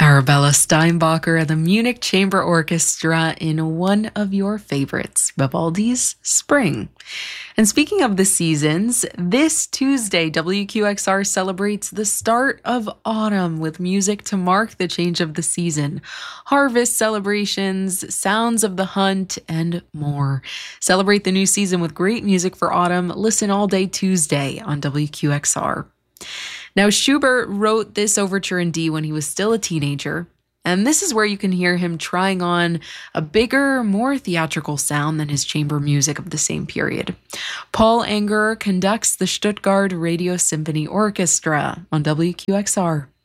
Arabella Steinbacher and the Munich Chamber Orchestra in one of your favorites, Vivaldi's Spring. And speaking of the seasons, this Tuesday, WQXR celebrates the start of autumn with music to mark the change of the season, harvest celebrations, sounds of the hunt, and more. Celebrate the new season with great music for autumn. Listen all day Tuesday on WQXR. Now, Schubert wrote this overture in D when he was still a teenager, and this is where you can hear him trying on a bigger, more theatrical sound than his chamber music of the same period. Paul Angerer conducts the Stuttgart Radio Symphony Orchestra on WQXR.